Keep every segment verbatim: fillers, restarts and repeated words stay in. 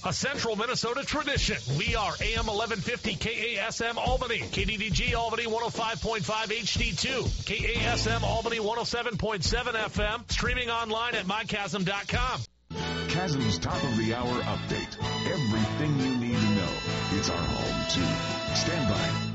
A Central Minnesota tradition. We are A M eleven fifty K A S M Albany, K D D G Albany one oh five point five H D two, K A S M Albany one oh seven point seven F M, streaming online at my chasm dot com. Chasm's top of the hour update. Everything you need to know. It's our home, too. Stand by.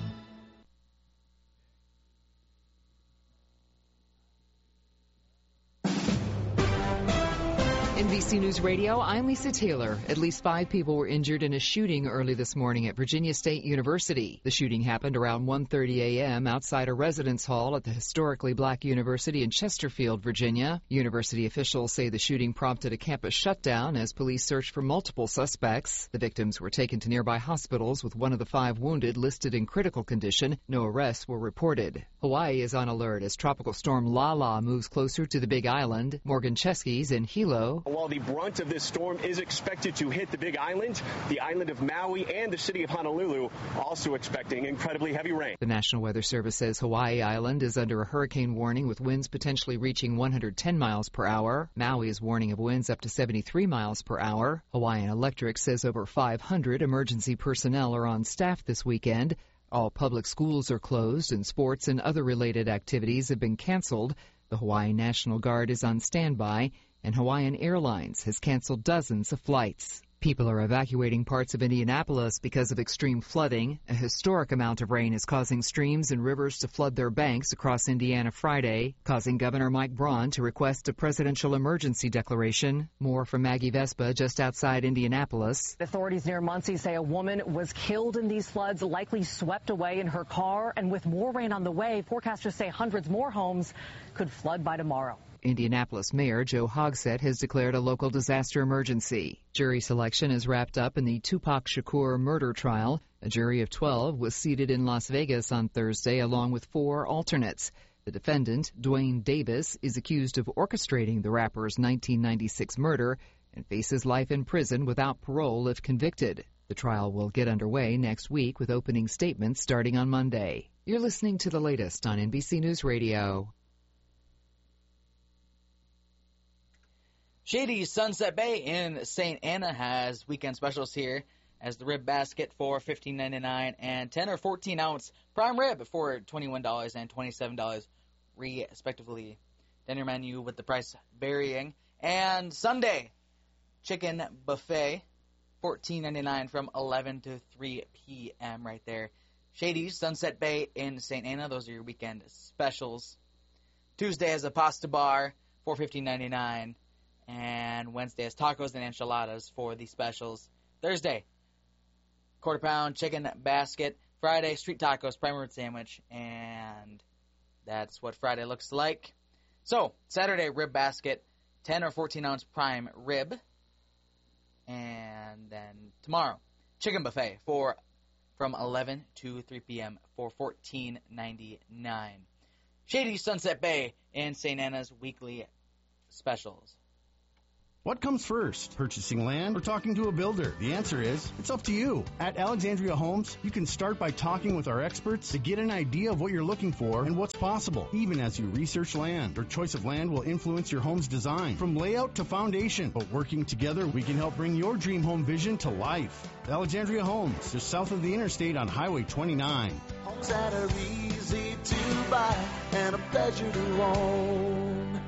N B C News Radio, I'm Lisa Taylor. At least five people were injured in a shooting early this morning at Virginia State University. The shooting happened around one thirty a.m. outside a residence hall at the historically black university in Chesterfield, Virginia. University officials say the shooting prompted a campus shutdown as police searched for multiple suspects. The victims were taken to nearby hospitals with one of the five wounded listed in critical condition. No arrests were reported. Hawaii is on alert as tropical storm Lala moves closer to the Big Island. Morgan Chesky's in Hilo. While the brunt of this storm is expected to hit the Big Island, the island of Maui and the city of Honolulu also expecting incredibly heavy rain. The National Weather Service says Hawaii Island is under a hurricane warning with winds potentially reaching one hundred ten miles per hour. Maui is warning of winds up to seventy-three miles per hour. Hawaiian Electric says over five hundred emergency personnel are on staff this weekend. All public schools are closed and sports and other related activities have been canceled. The Hawaii National Guard is on standby, and Hawaiian Airlines has canceled dozens of flights. People are evacuating parts of Indianapolis because of extreme flooding. A historic amount of rain is causing streams and rivers to flood their banks across Indiana Friday, causing Governor Mike Braun to request a presidential emergency declaration. More from Maggie Vespa just outside Indianapolis. Authorities near Muncie say a woman was killed in these floods, likely swept away in her car. And with more rain on the way, forecasters say hundreds more homes could flood by tomorrow. Indianapolis Mayor Joe Hogsett has declared a local disaster emergency. Jury selection is wrapped up in the Tupac Shakur murder trial. A jury of twelve was seated in Las Vegas on Thursday along with four alternates. The defendant, Dwayne Davis, is accused of orchestrating the rapper's nineteen ninety-six murder and faces life in prison without parole if convicted. The trial will get underway next week with opening statements starting on Monday. You're listening to the latest on N B C News Radio. Shady's Sunset Bay in Saint Anna has weekend specials here as the rib basket for fifteen ninety-nine and ten or fourteen ounce prime rib for twenty-one dollars and twenty-seven dollars respectively. Dinner menu with the price varying. And Sunday chicken buffet fourteen ninety-nine from eleven to three p.m. right there. Shady's Sunset Bay in Saint Anna. Those are your weekend specials. Tuesday is a pasta bar for fifteen ninety-nine. And Wednesday is tacos and enchiladas for the specials. Thursday, quarter pound chicken basket. Friday, street tacos, prime rib sandwich. And that's what Friday looks like. So, Saturday, rib basket, ten or fourteen ounce prime rib. And then tomorrow, chicken buffet for from eleven to three p.m. for fourteen ninety-nine. Shady Sunset Bay in Saint Anna's weekly specials. What comes first, purchasing land or talking to a builder? The answer is, it's up to you. At Alexandria Homes, you can start by talking with our experts to get an idea of what you're looking for and what's possible, even as you research land. Your choice of land will influence your home's design, from layout to foundation. But working together, we can help bring your dream home vision to life. Alexandria Homes, just south of the interstate on Highway twenty-nine. Homes that are easy to buy and a pleasure to own.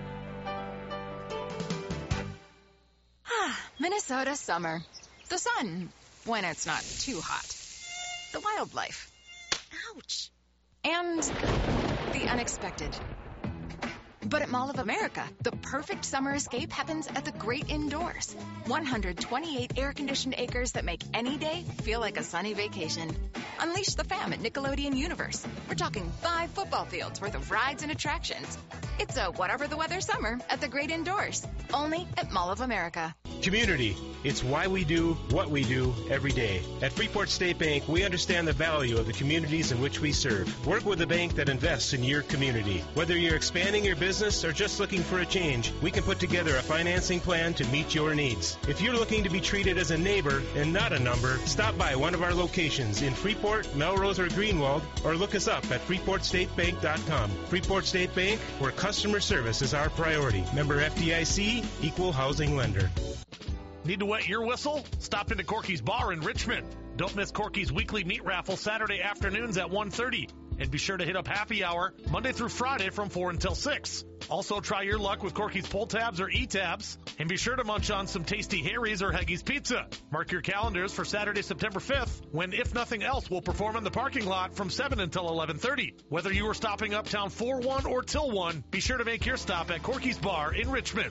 Minnesota summer. The sun, when it's not too hot. The wildlife. Ouch. And the unexpected. But at Mall of America, the perfect summer escape happens at the great indoors. one hundred twenty-eight air-conditioned acres that make any day feel like a sunny vacation. Unleash the fam at Nickelodeon Universe. We're talking five football fields worth of rides and attractions. It's a whatever the weather summer at the great indoors. Only at Mall of America. Community. It's why we do what we do every day. At Freeport State Bank, we understand the value of the communities in which we serve. Work with a bank that invests in your community. Whether you're expanding your business or just looking for a change, we can put together a financing plan to meet your needs. If you're looking to be treated as a neighbor and not a number, stop by one of our locations in Freeport, Melrose, or Greenwald, or look us up at freeport state bank dot com. Freeport State Bank, where customer service is our priority. Member F D I C, Equal Housing Lender. Need to wet your whistle? Stop into Corky's Bar in Richmond. Don't miss Corky's weekly meat raffle Saturday afternoons at one thirty. And be sure to hit up happy hour Monday through Friday from four until six. Also, try your luck with Corky's pull tabs or e-tabs. And be sure to munch on some tasty Harry's or Haggie's Pizza. Mark your calendars for Saturday, September fifth, when, if nothing else, we'll perform in the parking lot from seven until eleven thirty. Whether you are stopping uptown for one or till one, be sure to make your stop at Corky's Bar in Richmond.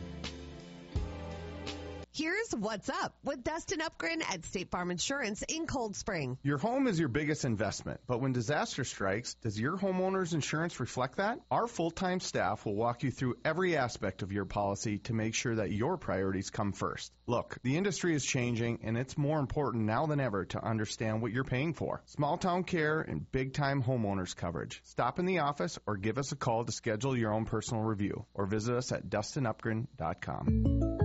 Here's what's up with Dustin Upgren at State Farm Insurance in Cold Spring. Your home is your biggest investment, but when disaster strikes, does your homeowner's insurance reflect that? Our full-time staff will walk you through every aspect of your policy to make sure that your priorities come first. Look, the industry is changing, and it's more important now than ever to understand what you're paying for. Small-town care and big-time homeowners coverage. Stop in the office or give us a call to schedule your own personal review, or visit us at dustin upgren dot com.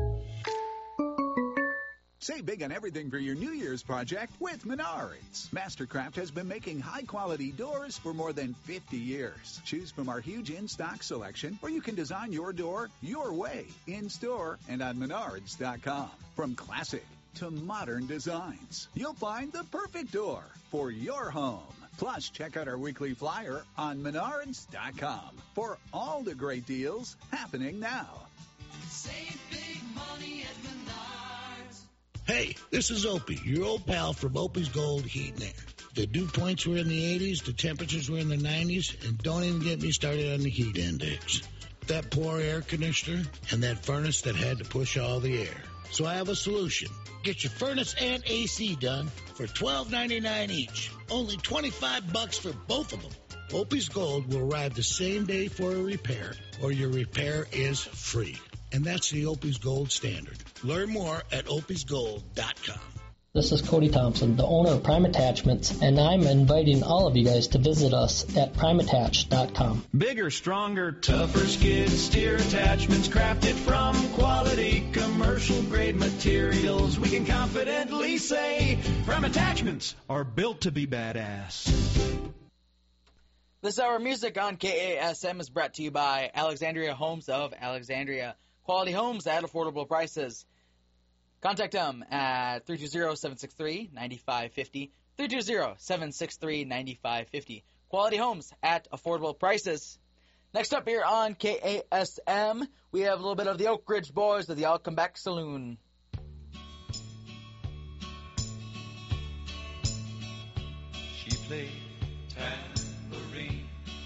Save big on everything for your New Year's project with Menards. Mastercraft has been making high-quality doors for more than fifty years. Choose from our huge in-stock selection, or you can design your door your way, in-store and on menards dot com. From classic to modern designs, you'll find the perfect door for your home. Plus, check out our weekly flyer on menards dot com for all the great deals happening now. Save big money at Menards. Hey, this is Opie, your old pal from Opie's Gold Heat and Air. The dew points were in the eighties, the temperatures were in the nineties, and don't even get me started on the heat index. That poor air conditioner and that furnace that had to push all the air. So I have a solution. Get your furnace and A C done for twelve ninety-nine each. Only twenty-five bucks for both of them. Opie's Gold will arrive the same day for a repair, or your repair is free. And that's the Opie's Gold standard. Learn more at opies gold dot com. This is Cody Thompson, the owner of Prime Attachments, and I'm inviting all of you guys to visit us at prime attach dot com. Bigger, stronger, tougher skid steer attachments crafted from quality commercial-grade materials. We can confidently say Prime Attachments are built to be badass. This hour of music on K A S M is brought to you by Alexandria Homes of Alexandria. Quality homes at affordable prices. Contact them at three two zero, seven six three, nine five five zero, three two zero, seven six three, nine five five zero. Quality homes at affordable prices. Next up here on K A S M, we have a little bit of the Oak Ridge Boys of the I'll Come Back Saloon. She played tag